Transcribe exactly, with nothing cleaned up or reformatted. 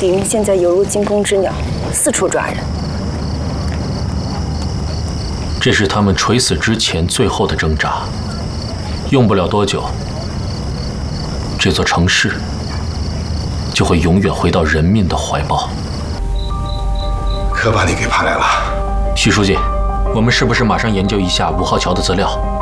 敌人现在犹如惊弓之鸟，四处抓人。 这是他们垂死之前最后的挣扎，用不了多久，这座城市就会永远回到人民的怀抱。 可把你给盼来了， 徐书记，我们是不是马上研究一下五号桥的资料？